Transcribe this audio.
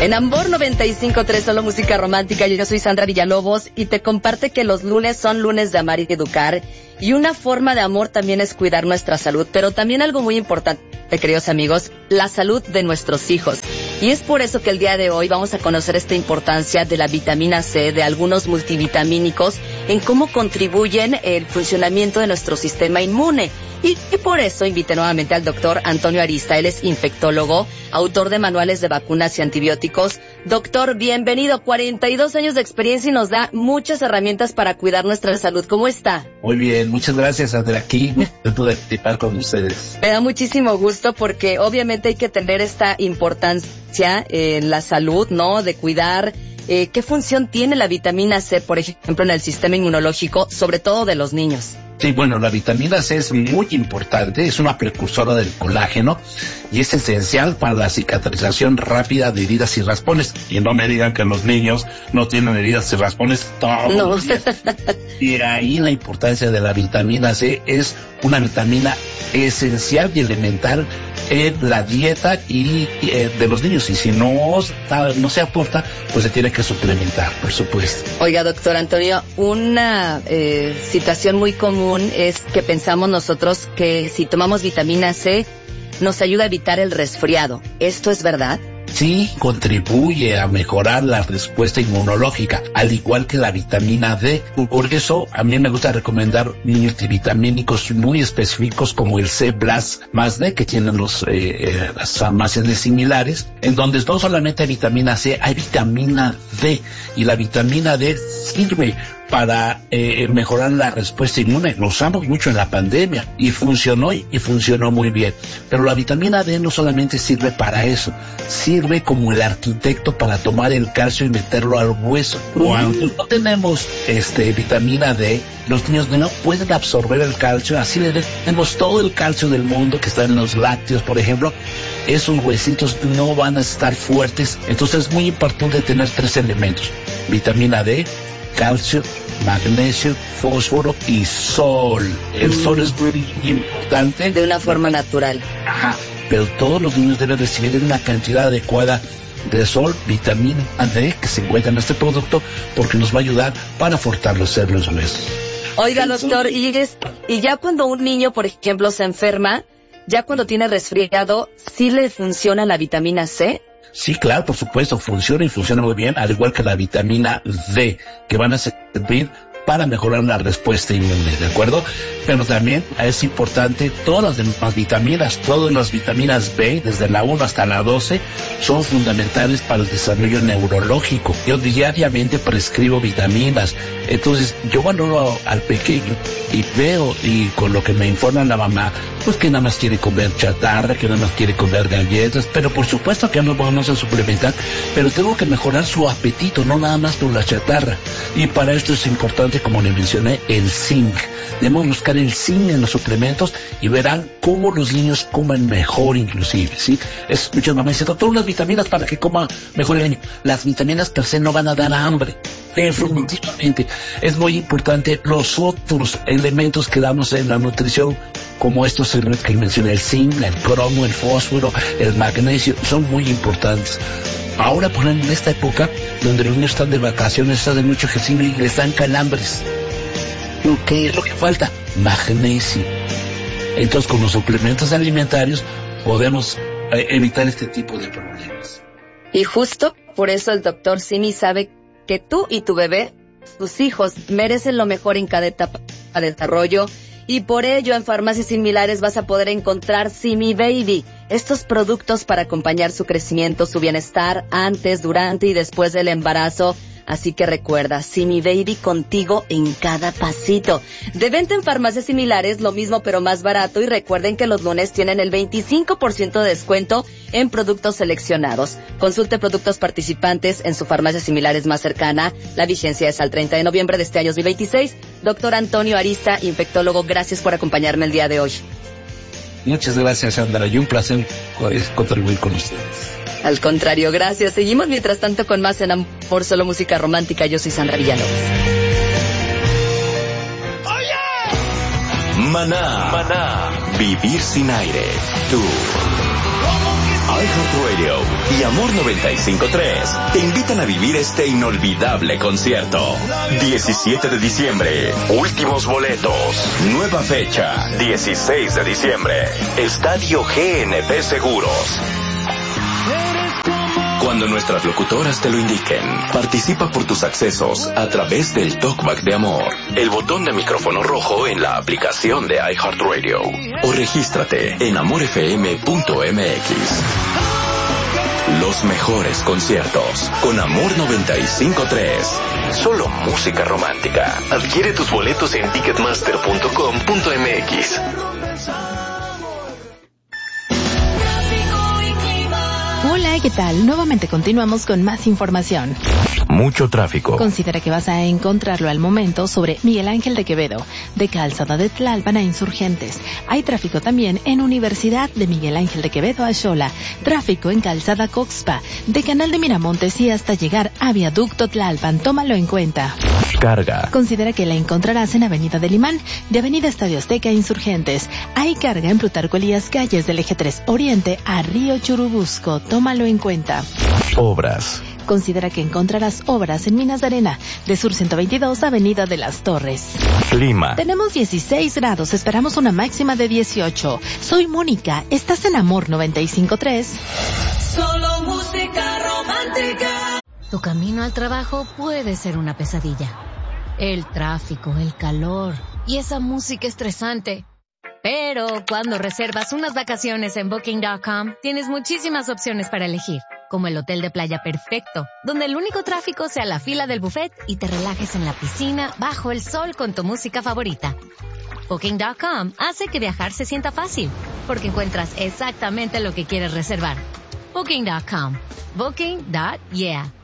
En Ambor 95.3, solo música romántica. Yo soy Sandra Villalobos y te comparte que los lunes son lunes de amar y educar. Y una forma de amor también es cuidar nuestra salud, pero también algo muy importante, queridos amigos, la salud de nuestros hijos. Y es por eso que el día de hoy vamos a conocer esta importancia de la vitamina C, de algunos multivitamínicos, en cómo contribuyen el funcionamiento de nuestro sistema inmune. Y por eso invité nuevamente al doctor Antonio Arista. Él es infectólogo, autor de manuales de vacunas y antibióticos. Doctor, bienvenido, 42 años de experiencia y nos da muchas herramientas para cuidar nuestra salud. ¿Cómo está? Muy bien, muchas gracias, Andrea. Aquí de participar con ustedes. Me da muchísimo gusto porque obviamente hay que tener esta importancia en la salud, ¿no? De cuidar. ¿Qué función tiene la vitamina C, por ejemplo, en el sistema inmunológico, sobre todo de los niños? Sí, bueno, la vitamina C es muy importante, es una precursora del colágeno y es esencial para la cicatrización rápida de heridas y raspones. Y no me digan que los niños no tienen heridas y raspones todos los días. Y ahí la importancia de la vitamina C es una vitamina esencial y elemental en la dieta y de los niños. Y si no se aporta, pues se tiene que suplementar, por supuesto. Oiga, doctor Antonio, una situación muy común es que pensamos nosotros que si tomamos vitamina C nos ayuda a evitar el resfriado. ¿Esto es verdad? Sí, contribuye a mejorar la respuesta inmunológica, al igual que la vitamina D. Por eso, a mí me gusta recomendar multivitamínicos muy específicos como el C-Blast más D, que tienen las farmacias similares, en donde no solamente hay vitamina C, hay vitamina D. Y la vitamina D sirve para mejorar la respuesta inmune. Lo usamos mucho en la pandemia y funcionó muy bien. Pero la vitamina D no solamente sirve para eso, sirve como el arquitecto para tomar el calcio y meterlo al hueso. Cuando no tenemos vitamina D, los niños no pueden absorber el calcio, así le tenemos todo el calcio del mundo que está en los lácteos, por ejemplo. Esos huesitos no van a estar fuertes. Entonces es muy importante tener 3 elementos: vitamina D, calcio, magnesio, fósforo y sol. El sol es muy importante. De una forma natural. Ajá. Pero todos los niños deben recibir una cantidad adecuada de sol, vitamina D, que se encuentra en este producto, porque nos va a ayudar para fortalecer los huesos. Oiga, doctor, y ya cuando un niño, por ejemplo, se enferma, ya cuando tiene resfriado, ¿sí le funciona la vitamina C? Sí, claro, por supuesto, funciona y funciona muy bien, al igual que la vitamina D, que van a servir para mejorar la respuesta inmune, ¿de acuerdo? Pero también es importante todas las demás vitaminas, todas las vitaminas B, desde la 1 hasta la 12, son fundamentales para el desarrollo neurológico. Yo diariamente prescribo vitaminas. Entonces, yo valoro al pequeño y veo, y con lo que me informa la mamá, pues que nada más quiere comer chatarra, que nada más quiere comer galletas, pero por supuesto que no vamos a suplementar, pero tengo que mejorar su apetito, no nada más por la chatarra. Y para esto es importante, como le mencioné, el zinc. Debemos buscar el zinc en los suplementos y verán cómo los niños comen mejor, inclusive, ¿sí? Muchas mamás dicen, doctor, unas vitaminas para que coma mejor el niño. Las vitaminas per se no van a dar hambre. Definitivamente. Es muy importante los otros elementos que damos en la nutrición, como estos elementos que mencioné, el zinc, el cromo, el fósforo, el magnesio, son muy importantes. Ahora, por ejemplo, en esta época, donde los niños están de vacaciones, están de mucho ejercicio y les dan calambres. ¿Qué es lo que falta? Magnesio. Entonces, con los suplementos alimentarios podemos evitar este tipo de problemas. Y justo por eso el doctor Simi sabe que tú y tu bebé, tus hijos, merecen lo mejor en cada etapa de desarrollo. Y por ello, en farmacias similares vas a poder encontrar Simi Baby, estos productos para acompañar su crecimiento, su bienestar antes, durante y después del embarazo. Así que recuerda, Simi Baby contigo en cada pasito. De venta en farmacias similares, lo mismo pero más barato. Y recuerden que los lunes tienen el 25% de descuento en productos seleccionados. Consulte productos participantes en su farmacia similares más cercana. La vigencia es al 30 de noviembre de este año 2026. Doctor Antonio Arista, infectólogo, gracias por acompañarme el día de hoy. Muchas gracias, Sandra, y un placer contribuir con ustedes. Al contrario, gracias. Seguimos mientras tanto con más en Amor, solo música romántica. Yo soy Sandra Villalobos. Maná, vivir sin aire. Tú. iHeartRadio y Amor 95.3 te invitan a vivir este inolvidable concierto. 17 de diciembre, últimos boletos. Nueva fecha, 16 de diciembre, Estadio GNP Seguros. Cuando nuestras locutoras te lo indiquen, participa por tus accesos a través del Talkback de Amor, el botón de micrófono rojo en la aplicación de iHeartRadio, o regístrate en amorfm.mx. Los mejores conciertos con Amor 95.3. Solo música romántica. Adquiere tus boletos en ticketmaster.com.mx. Hola, ¿qué tal? Nuevamente continuamos con más información. Mucho tráfico. Considera que vas a encontrarlo al momento sobre Miguel Ángel de Quevedo, de Calzada de Tlalpan a Insurgentes. Hay tráfico también en Universidad de Miguel Ángel de Quevedo a Xola. Tráfico en Calzada Coxpa, de Canal de Miramontes y hasta llegar a Viaducto Tlalpan. Tómalo en cuenta. Carga. Considera que la encontrarás en Avenida del Imán, de Avenida Estadio Azteca a Insurgentes. Hay carga en Plutarco Elías, calles del Eje 3 Oriente a Río Churubusco. Tómalo en cuenta. Obras. Considera que encontrarás obras en Minas de Arena, de Sur 122, Avenida de las Torres. Clima. Tenemos 16 grados, esperamos una máxima de 18. Soy Mónica, estás en Amor 95.3. Solo música romántica. Tu camino al trabajo puede ser una pesadilla. El tráfico, el calor y esa música estresante. Pero cuando reservas unas vacaciones en Booking.com, tienes muchísimas opciones para elegir, como el hotel de playa perfecto, donde el único tráfico sea la fila del buffet y te relajes en la piscina bajo el sol con tu música favorita. Booking.com hace que viajar se sienta fácil, porque encuentras exactamente lo que quieres reservar. Booking.com. Booking.yeah.